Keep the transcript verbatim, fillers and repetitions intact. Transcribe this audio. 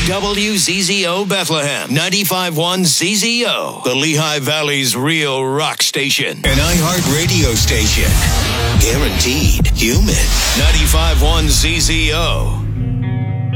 W Z Z O Bethlehem, ninety-five point one Z Z O, the Lehigh Valley's real rock station. An iHeart radio station. Guaranteed human. ninety-five point one Z Z O.